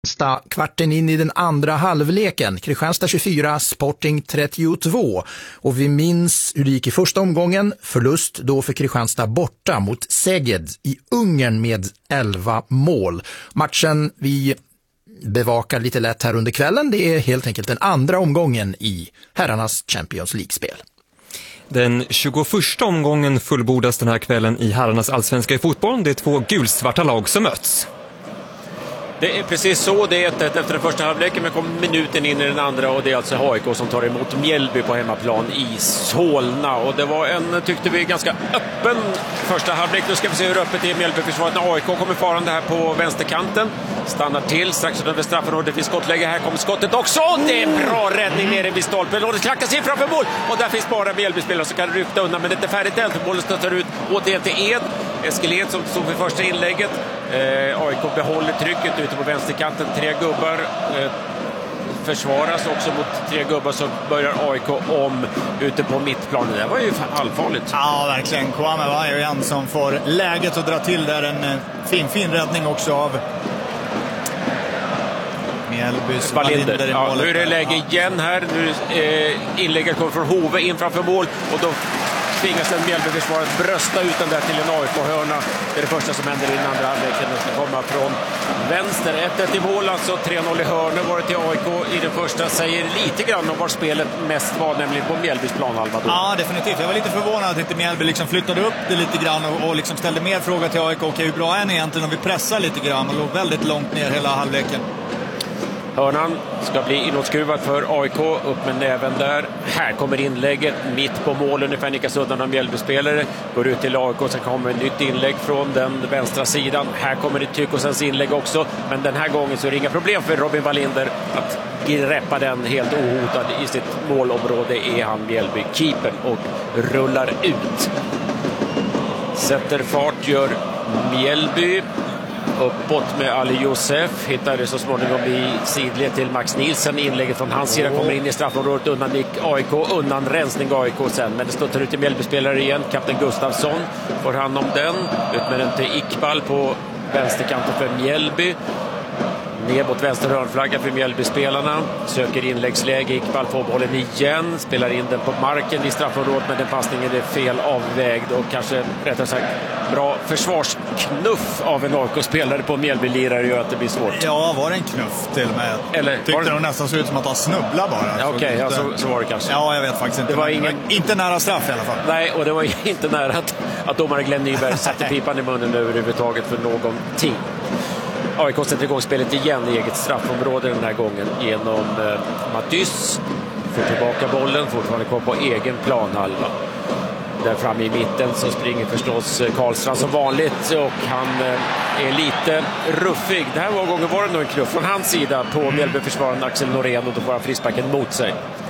Kvarten in i den andra halvleken. Kristianstad 24, Sporting 32. Och vi minns hur det gick i första omgången. Förlust då för Kristianstad borta mot Szeged i Ungern med 11 mål. Matchen vi bevakar lite lätt här under kvällen, det är helt enkelt den andra omgången i herrarnas Champions League-spel. Den 21:a omgången fullbordas den här kvällen i herrarnas allsvenska i fotboll. Det är två gulsvarta lag som möts. Det är precis så, det är 1-1 efter den första halvleken, men kommer minuten in i den andra och det är alltså AIK som tar emot Mjällby på hemmaplan i Solna. Och det var en, tyckte vi, ganska öppen första halvlek. Nu ska vi se hur öppet det är Mjällby-försvaret när AIK kommer farande här på vänsterkanten. Stannar till strax över straffområdet, det finns skottläge, här kommer skottet också. Det är en bra räddning nere vid stolpen och det klackas in framför mål. Och där finns bara Mjällby-spelare som kan rycka undan, men det är inte färdigt än för bollen stöter ut återigen till Ed. Eskil som stod för första inlägget. AIK behåller trycket ute på vänsterkanten. 3 gubbar försvaras också mot 3 gubbar, så börjar AIK om ute på mittplanen. Det var ju allfarligt. Ja, verkligen. Kwame var ju en som får läget att dra till där. En fin räddning också av Mjällbys Wallinder. Ja, nu är det läge igen här. Nu inlägget kommer från Hove in framför mål och då tvingas en Mjällby-försvarare att brösta ut den där till en AIK-hörna. Det är det första som händer i den andra halvleken. Den ska komma från vänster. 1-1 i mål, alltså 3-0 i hörna var det till AIK i den första. Säger lite grann om var spelet mest var, nämligen på Mjällbys planhalva. Ja, definitivt. Jag var lite förvånad att inte Mjällby liksom flyttade upp det lite grann och liksom ställde mer fråga till AIK. Okej, hur bra är ni egentligen? Och vi pressar lite grann och låg väldigt långt ner hela halvleken. Hörnan ska bli inåtskruvad för AIK, upp med näven där. Här kommer inlägget, mitt på mål, ungefär nickas undan av Mjällby-spelare. Går ut till AIK, sen kommer ett nytt inlägg från den vänstra sidan. Här kommer det Tykosens inlägg också, men den här gången så är det inga problem för Robin Wallinder att greppa den helt ohotad i sitt målområde. Är han Mjällby-keepern och rullar ut. Sätter fart, gör Mjällby. Uppåt med Ali Josef, hittar det så småningom i sidled till Max Nilsson. Inlägget från hans sida kommer in i straffområdet, undan gick AIK, undan rensning AIK sen. Men det står ut till Mjällby-spelare igen. Kapten Gustafsson får hand om den. Ut med den till Iqbal på vänsterkanten för Mjällby. Ner mot vänster hörnflagga för Mjällby-spelarna. Söker inläggsläge, Iqbal får bollen igen. Spelar in den på marken i straffområdet, men den passningen är fel avvägd och kanske rättare sagt bra försvarsknuff av en AIK-spelare på Mjällby-lirare gör att det blir svårt. Ja, var det en knuff till och med? Eller tyckte det nästan såg ut som att han snubblar bara. Ja, okej, ja, så var det kanske. Ja, jag vet faktiskt inte. Det var inte nära straff i alla fall. Nej, och det var inte nära att domare Glenn Nyberg satte pipan i munnen överhuvudtaget för någonting. AIK sätter igång spelet igen i eget straffområde den här gången genom Matys. Får tillbaka bollen, fortfarande kvar på egen planhalva. Där framme i mitten så springer förstås Karlstrand som vanligt och han är lite ruffig. Den här gången var det nog en knuff från hans sida på Mjällby-försvararen Axel Norén och då får han frisparken mot sig.